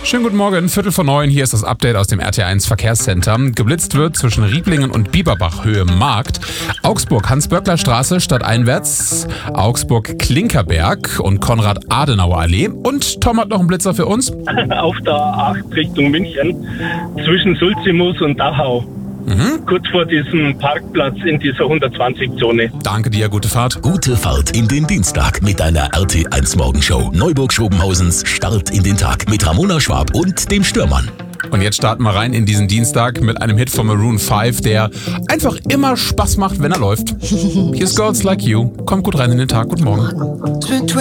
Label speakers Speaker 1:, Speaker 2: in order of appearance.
Speaker 1: Schönen guten Morgen, 8:45, hier ist das Update aus dem RT1 Verkehrscenter. Geblitzt wird zwischen Rieblingen und Bieberbach Höhe Markt, Augsburg Hans-Böckler-Straße stadteinwärts, Augsburg Klinkerberg und Konrad-Adenauer-Allee. Und Tom hat noch einen Blitzer für uns.
Speaker 2: Auf der A8 Richtung München zwischen Sulzimus und Dachau. Kurz vor diesem Parkplatz in dieser 120-Zone.
Speaker 1: Danke dir, gute Fahrt.
Speaker 3: Gute Fahrt in den Dienstag mit deiner RT1 Morgenshow. Neuburg-Schobenhausens Start in den Tag mit Ramona Schwab und dem Stürmann.
Speaker 1: Und jetzt starten wir rein in diesen Dienstag mit einem Hit von Maroon 5, der einfach immer Spaß macht, wenn er läuft. Hier ist Girls Like You. Kommt gut rein in den Tag. Guten Morgen.